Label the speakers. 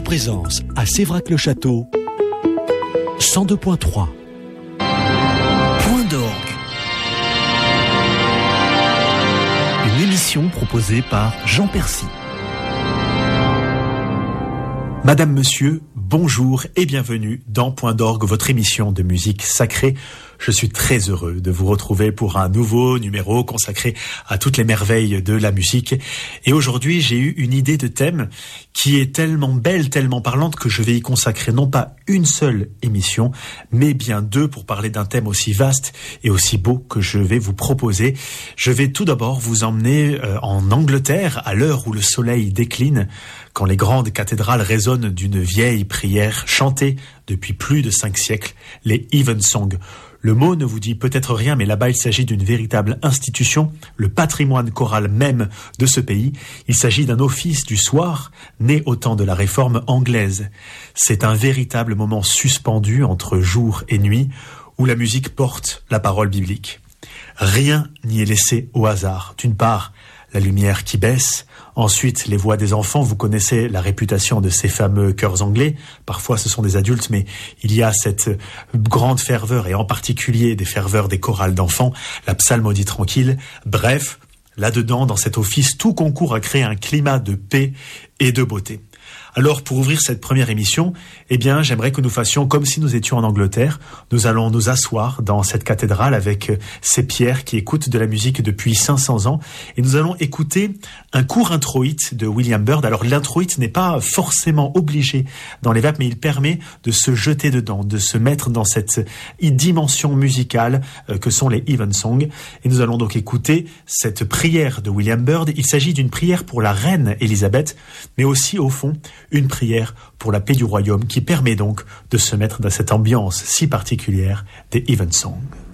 Speaker 1: Présence à Sévrac-le-Château, 102.3. Point d'orgue. Une émission proposée par Jean Percy.
Speaker 2: Madame, Monsieur, bonjour et bienvenue dans Point d'orgue, votre émission de musique sacrée. Je suis très heureux de vous retrouver pour un nouveau numéro consacré à toutes les merveilles de la musique. Et aujourd'hui, j'ai eu une idée de thème qui est tellement belle, tellement parlante que je vais y consacrer non pas une seule émission, mais bien deux pour parler d'un thème aussi vaste et aussi beau que je vais vous proposer. Je vais tout d'abord vous emmener en Angleterre à l'heure où le soleil décline, quand les grandes cathédrales résonnent d'une vieille prière chantée depuis plus de 5 siècles, les Evensong. Le mot ne vous dit peut-être rien, mais là-bas il s'agit d'une véritable institution, le patrimoine choral même de ce pays. Il s'agit d'un office du soir, né au temps de la réforme anglaise. C'est un véritable moment suspendu entre jour et nuit, où la musique porte la parole biblique. Rien n'y est laissé au hasard. D'une part, la lumière qui baisse, ensuite les voix des enfants. Vous connaissez la réputation de ces fameux chœurs anglais. Parfois ce sont des adultes, mais il y a cette grande ferveur, et en particulier des ferveurs des chorales d'enfants, la psalmodie tranquille. Bref, là-dedans, dans cet office, tout concourt à créer un climat de paix et de beauté. Alors, pour ouvrir cette première émission, j'aimerais que nous fassions comme si nous étions en Angleterre. Nous allons nous asseoir dans cette cathédrale avec ces pierres qui écoutent de la musique depuis 500 ans. Et nous allons écouter un court introïte de William Byrd. Alors, l'introïte n'est pas forcément obligé dans les vapes, mais il permet de se jeter dedans, de se mettre dans cette dimension musicale que sont les Evensong. Et nous allons donc écouter cette prière de William Byrd. Il s'agit d'une prière pour la reine Élisabeth, mais aussi, au fond, une prière pour la paix du royaume qui permet donc de se mettre dans cette ambiance si particulière des Evensong.